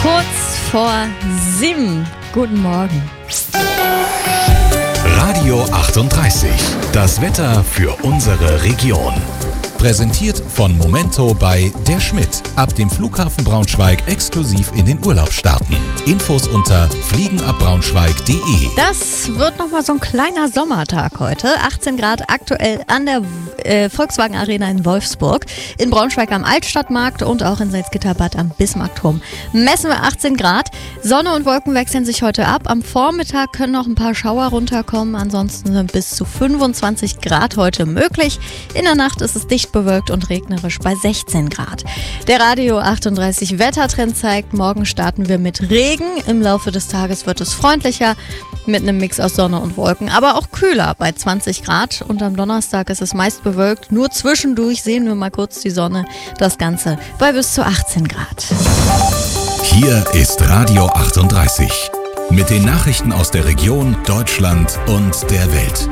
Kurz vor 7. Guten Morgen. Radio 38. Das Wetter für unsere Region. Präsentiert von Momento bei Der Schmidt. Ab dem Flughafen Braunschweig exklusiv in den Urlaub starten. Infos unter fliegenabbraunschweig.de. Das wird nochmal so ein kleiner Sommertag heute. 18 Grad aktuell an der Volkswagen Arena in Wolfsburg. In Braunschweig am Altstadtmarkt und auch in Salzgitterbad am Bismarckturm messen wir 18 Grad. Sonne und Wolken wechseln sich heute ab. Am Vormittag können noch ein paar Schauer runterkommen. Ansonsten sind bis zu 25 Grad heute möglich. In der Nacht ist es dicht bewölkt und regnerisch bei 16 Grad. Der Radio 38 Wettertrend zeigt, morgen starten wir mit Regen. Im Laufe des Tages wird es freundlicher mit einem Mix aus Sonne und Wolken, aber auch kühler bei 20 Grad. Und am Donnerstag ist es meist bewölkt. Nur zwischendurch sehen wir mal kurz die Sonne. Das Ganze bei bis zu 18 Grad. Hier ist Radio 38 mit den Nachrichten aus der Region, Deutschland und der Welt.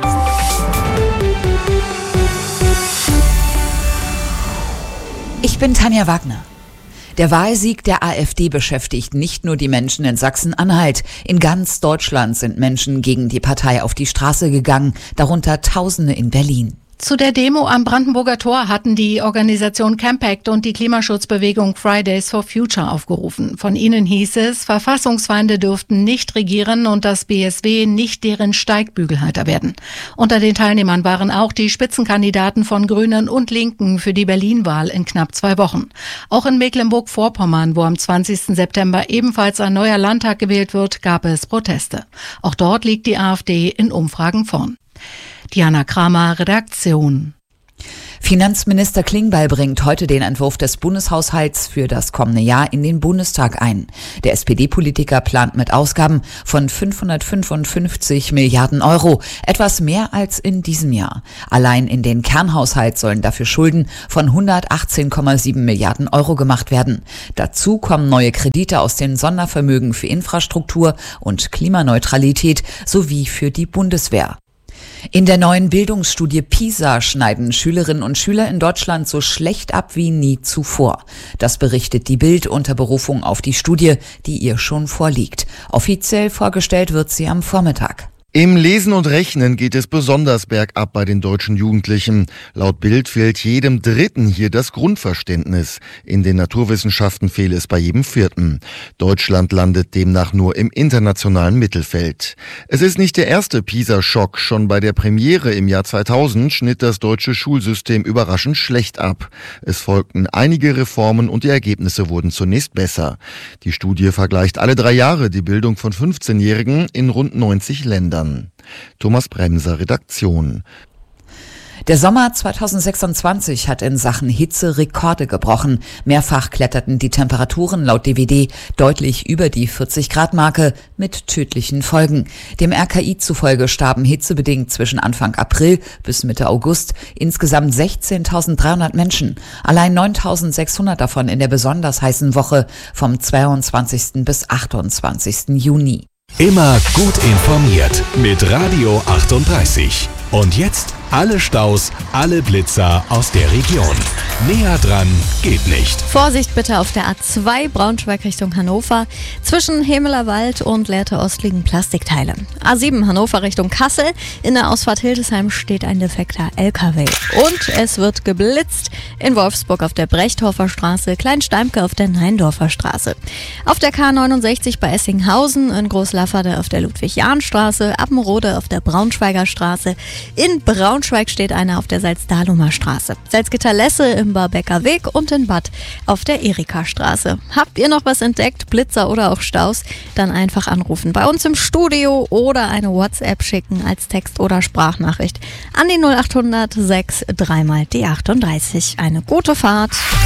Ich bin Tanja Wagner. Der Wahlsieg der AfD beschäftigt nicht nur die Menschen in Sachsen-Anhalt. In ganz Deutschland sind Menschen gegen die Partei auf die Straße gegangen, darunter Tausende in Berlin. Zu der Demo am Brandenburger Tor hatten die Organisation Campact und die Klimaschutzbewegung Fridays for Future aufgerufen. Von ihnen hieß es, Verfassungsfeinde dürften nicht regieren und das BSW nicht deren Steigbügelhalter werden. Unter den Teilnehmern waren auch die Spitzenkandidaten von Grünen und Linken für die Berlin-Wahl in knapp 2 Wochen. Auch in Mecklenburg-Vorpommern, wo am 20. September ebenfalls ein neuer Landtag gewählt wird, gab es Proteste. Auch dort liegt die AfD in Umfragen vorn. Diana Kramer, Redaktion. Finanzminister Klingbeil bringt heute den Entwurf des Bundeshaushalts für das kommende Jahr in den Bundestag ein. Der SPD-Politiker plant mit Ausgaben von 555 Milliarden Euro, etwas mehr als in diesem Jahr. Allein in den Kernhaushalt sollen dafür Schulden von 118,7 Milliarden Euro gemacht werden. Dazu kommen neue Kredite aus den Sondervermögen für Infrastruktur und Klimaneutralität sowie für die Bundeswehr. In der neuen Bildungsstudie PISA schneiden Schülerinnen und Schüler in Deutschland so schlecht ab wie nie zuvor. Das berichtet die Bild unter Berufung auf die Studie, die ihr schon vorliegt. Offiziell vorgestellt wird sie am Vormittag. Im Lesen und Rechnen geht es besonders bergab bei den deutschen Jugendlichen. Laut Bild fehlt jedem Dritten hier das Grundverständnis. In den Naturwissenschaften fehle es bei jedem Vierten. Deutschland landet demnach nur im internationalen Mittelfeld. Es ist nicht der erste PISA-Schock. Schon bei der Premiere im Jahr 2000 schnitt das deutsche Schulsystem überraschend schlecht ab. Es folgten einige Reformen und die Ergebnisse wurden zunächst besser. Die Studie vergleicht alle 3 Jahre die Bildung von 15-Jährigen in rund 90 Ländern. Thomas Bremser, Redaktion. Der Sommer 2026 hat in Sachen Hitze Rekorde gebrochen. Mehrfach kletterten die Temperaturen laut DWD deutlich über die 40-Grad-Marke mit tödlichen Folgen. Dem RKI zufolge starben hitzebedingt zwischen Anfang April bis Mitte August insgesamt 16.300 Menschen. Allein 9.600 davon in der besonders heißen Woche vom 22. bis 28. Juni. Immer gut informiert mit Radio 38. Und jetzt alle Staus, alle Blitzer aus der Region. Näher dran geht nicht. Vorsicht bitte auf der A2 Braunschweig Richtung Hannover. Zwischen Hemeler Wald und Lehrte Ost liegen Plastikteile. A7 Hannover Richtung Kassel. In der Ausfahrt Hildesheim steht ein defekter LKW. Und es wird geblitzt in Wolfsburg auf der Brechdorfer Straße, Kleinsteimke auf der Neindorfer Straße. Auf der K69 bei Essinghausen, in Großlafferde auf der Ludwig-Jahn-Straße, Appenrode auf der Braunschweiger Straße. In Braunschweig steht einer auf der Salzdahlumer Straße. Salzgitter-Lesse im Barbecker Weg und in Bad auf der Erika-Straße. Habt ihr noch was entdeckt, Blitzer oder auch Staus? Dann einfach anrufen bei uns im Studio oder eine WhatsApp schicken als Text- oder Sprachnachricht an die 0800 6 3 die 38. Eine gute Fahrt.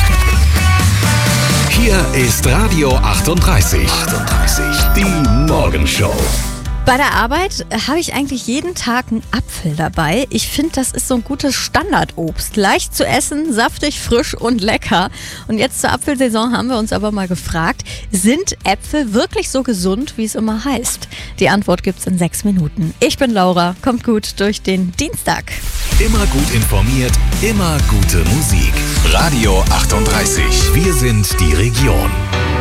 Hier ist Radio 38. Die Morgenshow. Bei der Arbeit habe ich eigentlich jeden Tag einen Apfel dabei. Ich finde, das ist so ein gutes Standardobst. Leicht zu essen, saftig, frisch und lecker. Und jetzt zur Apfelsaison haben wir uns aber mal gefragt, sind Äpfel wirklich so gesund, wie es immer heißt? Die Antwort gibt's in 6 Minuten. Ich bin Laura, kommt gut durch den Dienstag. Immer gut informiert, immer gute Musik. Radio 38, wir sind die Region.